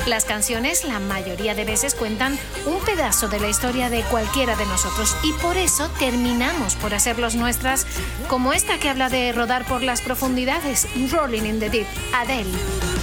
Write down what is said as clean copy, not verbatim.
Las canciones la mayoría de veces cuentan un pedazo de la historia de cualquiera de nosotros y por eso terminamos por hacerlos nuestras, como esta que habla de rodar por las profundidades, Rolling in the Deep, Adele.